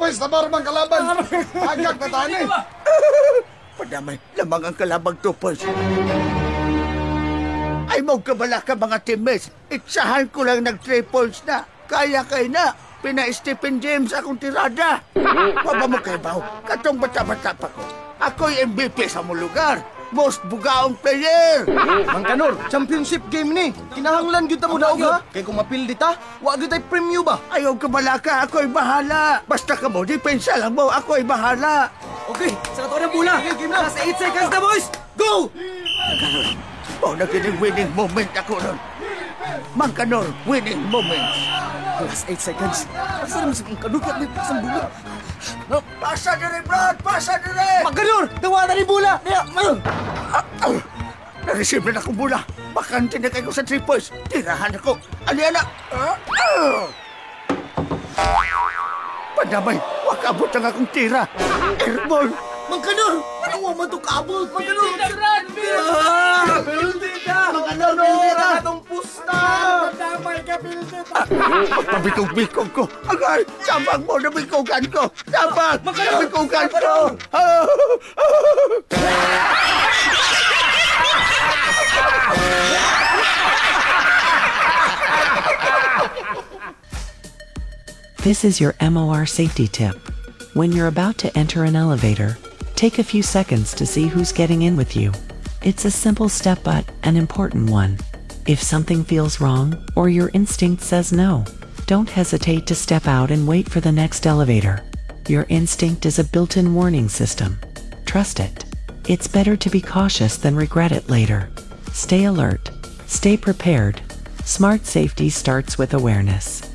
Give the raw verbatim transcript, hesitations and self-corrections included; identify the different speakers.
Speaker 1: Boys, tabar bang kalaban? Agak na tani.
Speaker 2: Padamay, lamang ang kalabag to, boys. Ay mo kabala ka mga teammates. Itsahan ko lang nag-three points na. Kaya kay na. Pina-Stephen James akong tirada. Waba mo kay Bao, katong bata-bata pa ko. Ako'y M V P sa mo lugar. Most bugaong player.
Speaker 3: Mang Kanor, championship game ni. Kinahanglan gyud ta mo daog ha. Kay kung mapildi ta, wa gyud tay premyo ba?
Speaker 2: Ayaw kabala ka, ako'y bahala. Basta ka mo, depensa lang mo, ako'y bahala.
Speaker 4: Okay, sa katuwa ng bola.
Speaker 3: Okay, game na.
Speaker 4: Last eight seconds na, boys. Go!
Speaker 2: O, naging winning moment ako nun. Mang Kanor, winning moment.
Speaker 4: Last eight seconds. Asa naman sa Mang Kanor? Ba't may pasang bola?
Speaker 2: No, pasa dire, Brad! Pasa dire!
Speaker 4: Mang Kanor! Dawa na ni bola!
Speaker 2: Ah, ah, na-receive na akong bola. Bakante na kayo sa three points. Tirahan ako. Aliana! Ah, ah. Padamay, wakabot ang akong tira. Airball!
Speaker 3: Mang Kanor, ano wa man to kaabot? Mang Kanor.
Speaker 4: Ah! Penalty ka!
Speaker 3: Mang Kanor, bildi ra katong pusta.
Speaker 4: Damay ka, penalty ka!
Speaker 2: Pabikog-bikog ko. Agay, sabang mo, nabikogan ko. Sabang, nabikogan ko. Ah,
Speaker 5: This is your M O R safety tip. When you're about to enter an elevator, take a few seconds to see who's getting in with you. It's a simple step but an important one. If something feels wrong or your instinct says no, don't hesitate to step out and wait for the next elevator. Your instinct is a built-in warning system. Trust it. It's better to be cautious than regret it later. Stay alert. Stay prepared. Smart safety starts with awareness.